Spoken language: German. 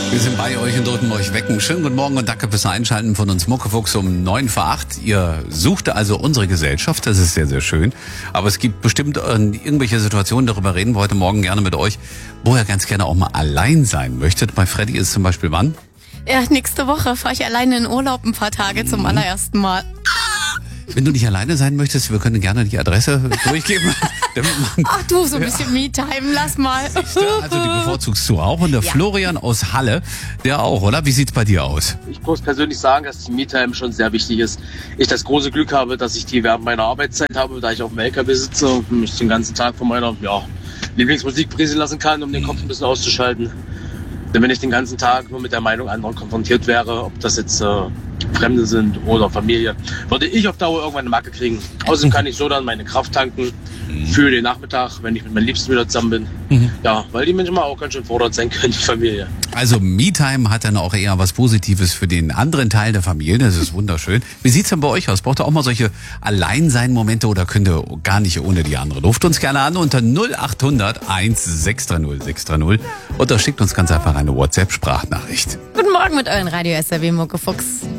Wir sind bei euch und drücken euch wecken. Schönen guten Morgen und danke fürs Einschalten von uns Muckefuchs um 9 vor 8. Ihr sucht also unsere Gesellschaft, das ist sehr, sehr schön. Aber es gibt bestimmt irgendwelche Situationen, darüber reden wir heute Morgen gerne mit euch, wo ihr ganz gerne auch mal allein sein möchtet. Bei Freddy ist zum Beispiel wann? Ja, nächste Woche fahre ich alleine in Urlaub ein paar Tage zum allerersten Mal. Wenn du nicht alleine sein möchtest, wir können gerne die Adresse durchgeben. Ach du, so ein bisschen Me-Time, lass mal. Also die bevorzugst du auch. Und der Florian aus Halle, der auch, oder? Wie sieht's bei dir aus? Ich muss persönlich sagen, dass die Me-Time schon sehr wichtig ist. Ich das große Glück habe, dass ich die während meiner Arbeitszeit habe, da ich auf dem LKW sitze und mich den ganzen Tag von meiner Lieblingsmusik berieseln lassen kann, um den Kopf ein bisschen auszuschalten. Denn wenn ich den ganzen Tag nur mit der Meinung anderer konfrontiert wäre, ob das jetzt Fremde sind oder Familie, würde ich auf Dauer irgendwann eine Macke kriegen. Außerdem kann ich so dann meine Kraft tanken für den Nachmittag, wenn ich mit meinen Liebsten wieder zusammen bin. Ja, weil die manchmal auch ganz schön fordernd sein können, die Familie. Also Me-Time hat dann auch eher was Positives für den anderen Teil der Familie. Das ist wunderschön. Wie sieht's denn bei euch aus? Braucht ihr auch mal solche Alleinsein-Momente oder könnt ihr gar nicht ohne die anderen? Ruft uns gerne an unter 0800 1630 630 oder schickt uns ganz einfach eine WhatsApp-Sprachnachricht. Guten Morgen mit euren Radio SRW Muckefuchs.